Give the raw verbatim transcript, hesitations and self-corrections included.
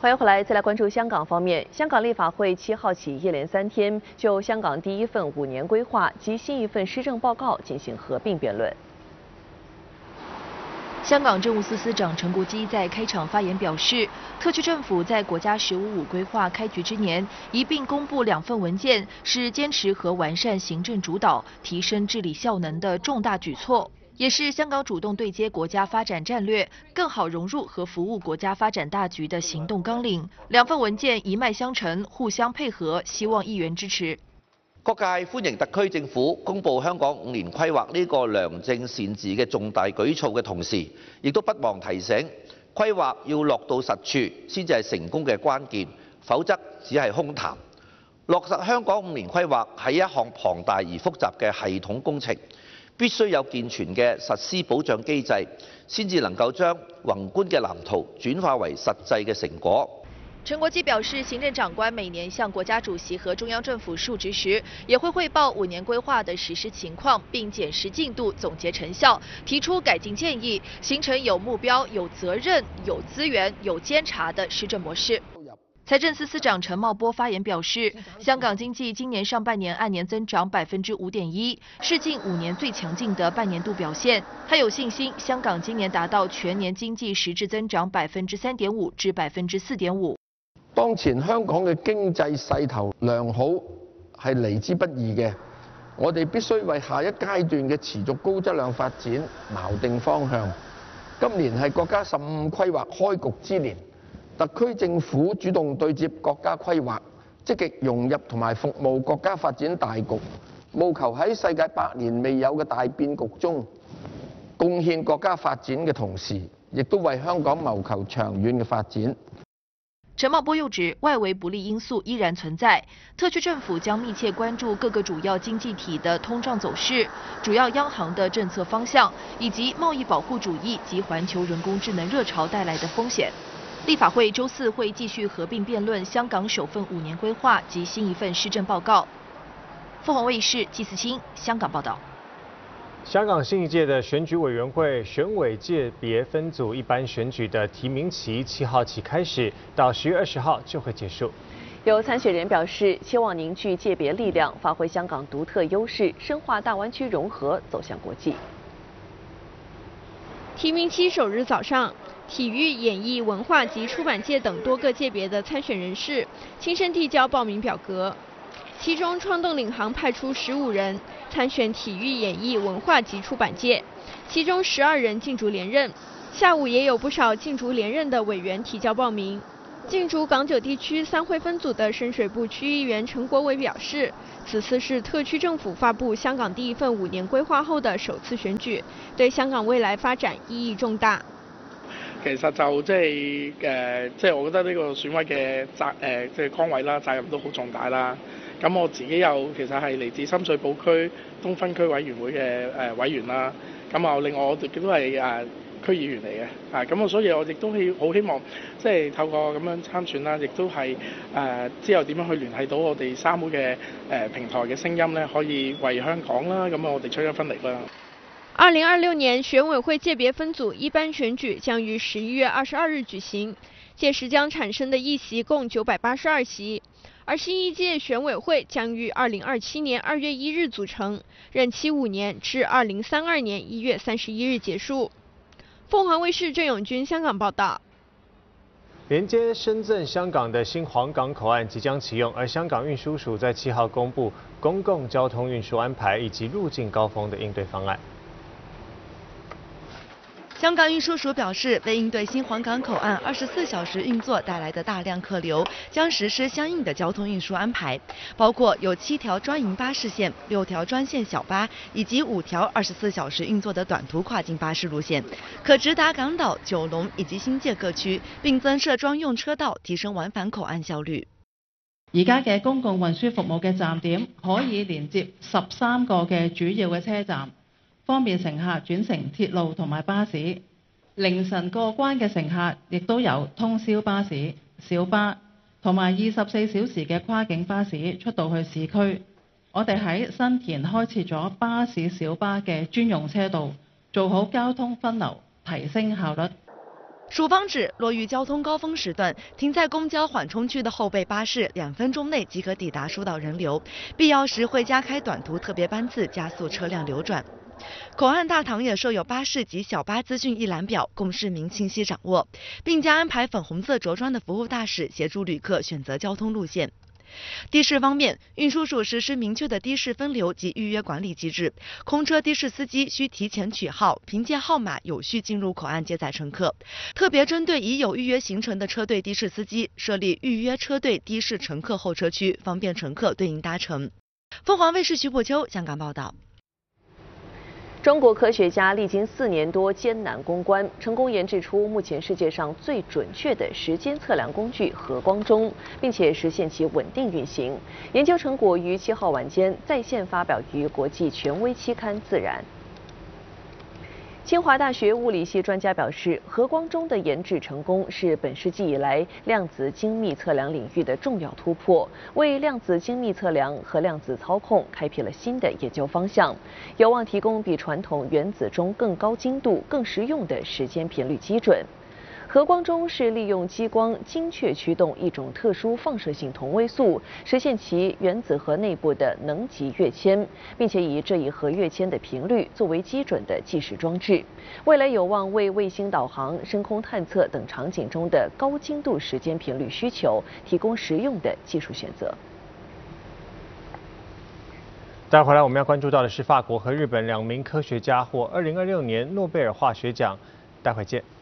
欢迎回来，再来关注香港方面。香港立法会七号起一连三天就香港第一份五年规划及新一份施政报告进行合并辩论。 香港政务司司长陈国基在开场发言表示，特区政府在国家“十五五”规划开局之年，一并公布两份文件，是坚持和完善行政主导、提升治理效能的重大举措。 也是香港主动对接国家发展战略，更好融入和服务国家发展大局的行动纲领。两份文件一脉相承，互相配合，希望議員支持。 各界歡迎特區政府公布香港五年規劃呢個良政善治嘅重大舉措嘅同時，亦都不忘提醒，規劃要落到實處先至係成功嘅關鍵，否則只係空談。落實香港五年規劃係一項龐大而複雜嘅系統工程。 必須有健全嘅實施保障機制，先至能夠將宏觀嘅藍圖轉化為實際嘅成果。 陳國基表示，行政長官每年向國家主席和中央政府述職時，也會匯報五年規劃的實施情況，並檢視進度、總結成效，提出改進建議，形成有目標、有責任、有資源、有監察的施政模式。 財政司司長陳茂波發言表示，香港經濟今年上半年按年增長百分之五點一，是近五年最強勁的半年度表現。他有信心，香港今年達到全年經濟實質增長百分之三點五至百分之四點五。 當前香港嘅經濟勢頭良好係嚟之不易嘅，我哋必須為下一階段嘅持續高質量發展錨定方向。今年係國家十五規劃開局之年。 特區政府主動對接國家規劃，積極融入同埋服務國家發展大局，務求喺世界百年未有嘅大變局中，貢獻國家發展嘅同時，亦都為香港謀求長遠嘅發展。 陳茂波又指，外圍不利因素依然存在，特區政府將密切關注各個主要經濟體的通脹走勢、主要央行的政策方向，以及貿易保護主義及環球人工智能熱潮帶來的風險。 立法會周四會繼續合併辯論香港首份五年規劃及新一份施政報告。鳳凰衛視季思清香港報道。 香港新一屆的選舉委員會選委界別分組一般選舉的提名期七號起開始，到十月二十號就會結束。 有參選人表示，希望凝聚界別力量，發揮香港獨特優勢，深化大灣區融合，走向國際。 提名期首日早上。 體育、演藝、文化及出版界等多個界別的參選人士親身遞交報名表格，其中創動領航派出十五人參選體育、演藝、文化及出版界，其中十二人競逐連任。下午也有不少競逐連任的委員提交報名。競逐港九地區三會分組的深水埗區議員陳國偉表示，此次是特區政府發布香港第一份五年規劃後的首次選舉，對香港未來發展意義重大。 其實就即係誒，即係我覺得呢個選委嘅責誒即係崗位啦，責任都好重大啦。咁我自己又其實係嚟自深水埗區東分區委員會嘅誒委員啦。咁啊，另外我哋都係誒區議員嚟嘅啊。咁啊，所以我亦都希好希望即係透過咁樣參選啦，亦都係誒之後點樣去聯繫到我哋三會嘅誒平台嘅聲音咧，可以為香港啦，咁啊我哋出一分力啦。 二零二六年選委會界別分組一般選舉將於十一月二十二日舉行，屆時將產生的議席共九百八十二席，而新一屆選委會將於二零二七年二月一日組成，任期五年至二零三二年一月三十一日結束。鳳凰衛視鄭永軍香港報道。 連接深圳、香港的新皇崗口岸即將啟用，而香港運輸署在七號公布公共交通運輸安排以及入境高峰的應對方案。 香港運輸署表示，為應對新皇崗口岸二十四小時運作帶來的大量客流，將實施相應的交通運輸安排，包括有七條專營巴士線、六條專線小巴以及五條二十四小時運作的短途跨境巴士路線，可直達港島、九龍以及新界各區，並增設專用車道，提升往返口岸效率。 而家嘅公共運輸服務嘅站點可以連接十三個嘅主要嘅車站。 方便乘客轉乘鐵路同埋巴士，凌晨過關嘅乘客亦都有通宵巴士、小巴同埋二十四小時嘅跨境巴士出到去市區。我哋喺新田開設咗巴士、小巴嘅專用車道，做好交通分流，提升效率。 署方指，落于交通高峰时段，停在公交缓冲区的后备巴士两分钟内即可抵达疏导人流，必要时会加开短途特别班次，加速车辆流转。口岸大堂也设有巴士及小巴资讯一览表，供市民清晰掌握，并将安排粉红色着装的服务大使协助旅客选择交通路线。的士方面，运输署实施明确的的士分流及预约管理机制，空车的士司机需提前取号，凭借号码有序进入口岸接载乘客。特别针对已有预约行程的车队的士司机，设立预约车队的士乘客候车区，方便乘客对应搭乘。凤凰卫视徐步秋香港报道。 中国科学家历经四年多艰难攻关，成功研制出目前世界上最准确的时间测量工具核光钟，并且实现其稳定运行。研究成果于七号晚间在线发表于国际权威期刊《自然》。清华大学物理系专家表示，核光钟的研制成功是本世纪以来量子精密测量领域的重要突破，为量子精密测量和量子操控开辟了新的研究方向，有望提供比传统原子钟更高精度、更实用的时间频率基准。核光钟是利用激光精确驱动一种特殊放射性同位素，实现其原子核内部的能级跃迁，并且以这一核跃迁的频率作为基准的计时装置，未来有望为卫星导航、深空探测等场景中的高精度时间频率需求提供实用的技术选择。 待会儿来我们要关注到的是法国和日本两名科学家获二零二六年诺贝尔化学奖，待会见。